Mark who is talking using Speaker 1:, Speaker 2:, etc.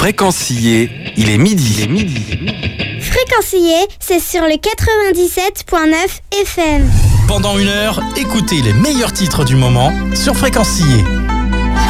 Speaker 1: Fréquencier, il est midi.
Speaker 2: Fréquencier, c'est sur le 97.9 FM.
Speaker 3: Pendant 1 heure, écoutez les meilleurs titres du moment sur Fréquencier.